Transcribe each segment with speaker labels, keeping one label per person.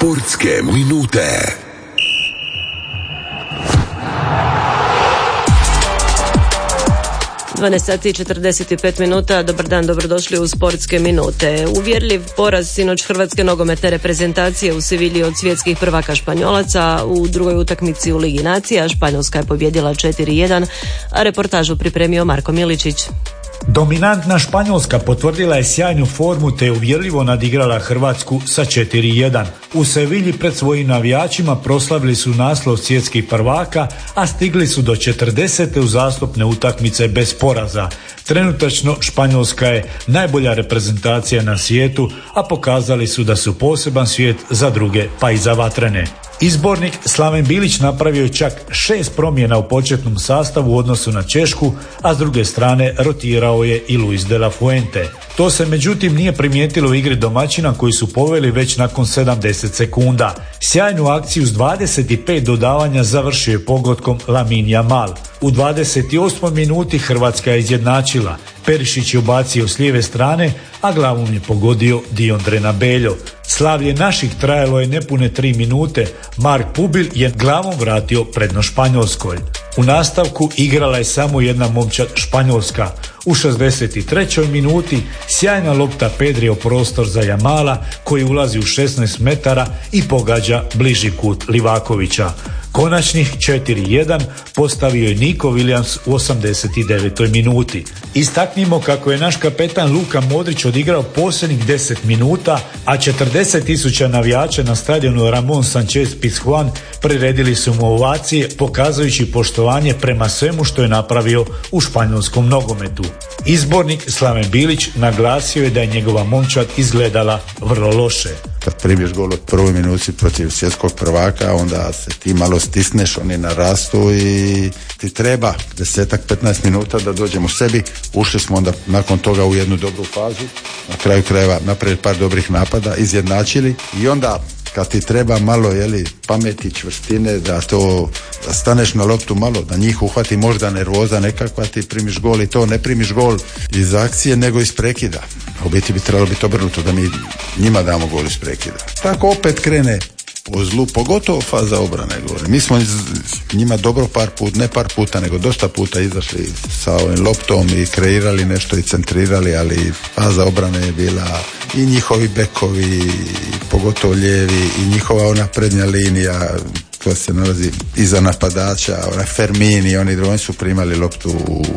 Speaker 1: Sportske minute.
Speaker 2: Sati i 45 minuta. Dobar dan, dobrodošli u Sportske minute. Uvjerljiv poraz sinoć hrvatske nogometne reprezentacije u Sevilji od svjetskih prvaka Španjolaca u drugoj utakmici u Ligi nacija. Španjolska je pobjedila 4-1, a reportažu pripremio Marko Miličić.
Speaker 3: Dominantna Španjolska potvrdila je sjajnu formu te uvjerljivo nadigrala Hrvatsku sa 4-1. U Sevilji pred svojim navijačima proslavili su naslov svjetskih prvaka, a stigli su do 40. uzastopne utakmice bez poraza. Trenutačno Španjolska je najbolja reprezentacija na svijetu, a pokazali su da su poseban svijet za druge, pa i za vatrene. Izbornik Slaven Bilić napravio je čak 6 promjena u početnom sastavu u odnosu na Češku, a s druge strane rotirao je i Luis de la Fuente. To se međutim nije primijetilo u igri domaćina koji su poveli već nakon 70 sekunda. Sjajnu akciju s 25 dodavanja završio je pogodkom Lamine Yamal. U 28. minuti Hrvatska je izjednačila. Perišić je ubacio s lijeve strane, a glavom je pogodio Diondre Nabeljo. Slavlje naših trajalo je nepune 3 minute. Mark Pubil je glavom vratio prednost Španjolskoj. U nastavku igrala je samo jedna momčad Španjolska. U 63. minuti sjajna lopta Pedri u prostor za Jamala koji ulazi u 16 metara i pogađa bliži kut Livakovića. Konačnih 4-1 postavio je Nico Williams u 89. minuti. Istaknimo kako je naš kapetan Luka Modrić odigrao posljednjih 10 minuta, a 40.000 navijača na stadionu Ramon Sanchez Pizjuan priredili su mu ovacije, pokazujući poštovanje prema svemu što je napravio u španjolskom nogometu. Izbornik Slaven Bilić naglasio je da je njegova momčad izgledala vrlo loše.
Speaker 4: Kad primiješ gol od prvoj minuti protiv svjetskog prvaka, onda se ti malo stisneš, oni narastu i ti treba 10-15 minuta da dođemo sebi. Ušli smo onda nakon toga u jednu dobru fazu, na kraju krajeva napravili par dobrih napada, izjednačili i onda kad ti treba malo pameti, čvrstine, da staneš na loptu malo, da njih uhvati možda nervoza nekakva, ti primiš gol i to ne primiš gol iz akcije nego iz prekida. U biti bi trebalo biti obrnuto da mi njima damo gol iz prekida. Tako opet krene po zlu, pogotovo faza obrane gore. Mi smo njima dobro ne par puta, nego dosta puta izašli sa ovim loptom i kreirali nešto i centrirali, ali faza obrane je bila i njihovi bekovi, pogotovo lijevi, i njihova ona prednja linija koja se nalazi iza napadača, ona Fermini, oni su primali loptu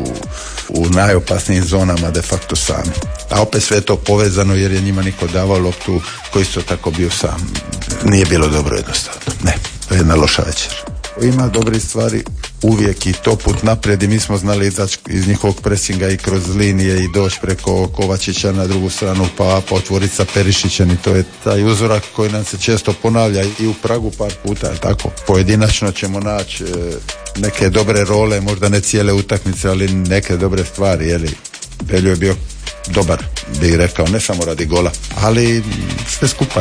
Speaker 4: u najopasnijim zonama de facto sami. A opet sve to povezano jer je njima niko davao loptu koji isto tako bio sam. Nije bilo dobro jednostavno. Ne, to je jedna loša večer. Ima dobrih stvari uvijek i to put naprijed i mi smo znali izaći iz njihovog presinga i kroz linije i doći preko Kovačića na drugu stranu pa otvoriti sa Perišićem i to je taj uzorak koji nam se često ponavlja i u Pragu par puta, tako. Pojedinačno ćemo naći neke dobre role, možda ne cijele utakmice, ali neke dobre stvari, Beljo je bio dobar, bih rekao, ne samo radi gola, ali sve skupa,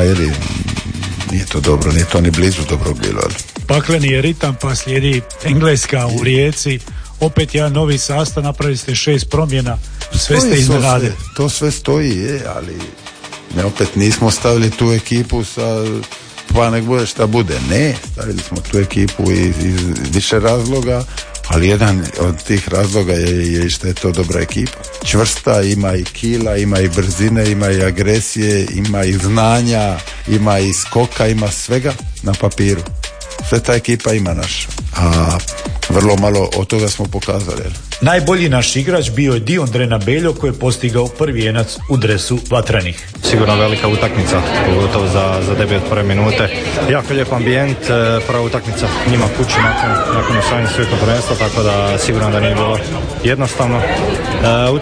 Speaker 4: nije to dobro, nije to ni blizu dobrog bilo,
Speaker 3: Pakleni je ritam, pa slijedi Engleska u Rijeci, opet jedan novi sastav, napravili ste 6 promjena, sve ste iznenadili.
Speaker 4: To sve stoji, ali opet nismo stavili tu ekipu pa nek bude šta bude. Ne, stavili smo tu ekipu iz više razloga, ali jedan od tih razloga je što je to dobra ekipa. Čvrsta, ima i kila, ima i brzine, ima i agresije, ima i znanja, ima i skoka, ima svega na papiru. Sve ta ekipa ima naša, a vrlo malo od toga smo pokazali.
Speaker 3: Najbolji naš igrač bio je Diondre Nabeljo koji je postigao prvi jenac u dresu vatrenih.
Speaker 5: Sigurno velika utakmica, pogotovo za debut prve minute. Jako lijep ambijent, prva utakmica njima kući nakon osvajanja svjetskog prvenstva, tako da sigurno da nije bilo jednostavno.